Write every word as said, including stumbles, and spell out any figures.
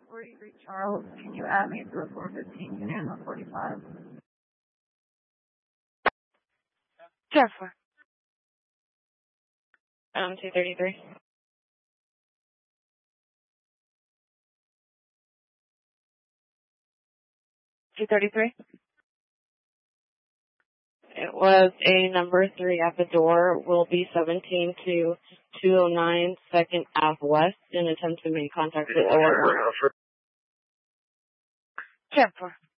forty-three Charles, can you add me to a four fifteen unit on forty-five? Jennifer. Um, two thirty-three. two thirty-three. It was a number three at the door. Will be seventeen to two oh nine Second Ave West in attempt to make contact with alert one. Jennifer.